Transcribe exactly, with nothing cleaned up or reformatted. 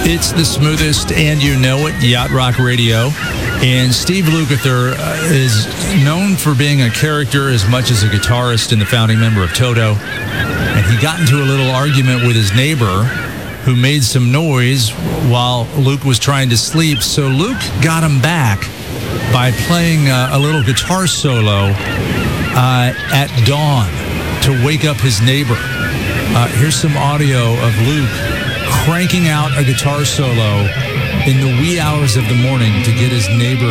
It's the smoothest, and you know it, Yacht Rock Radio. And Steve Lukather uh, is known for being a character as much as a guitarist and the founding member of Toto. And he got into a little argument with his neighbor who made some noise while Luke was trying to sleep. So Luke got him back by playing uh, a little guitar solo uh, at dawn to wake up his neighbor. Uh, here's some audio of Luke cranking out a guitar solo in the wee hours of the morning to get his neighbor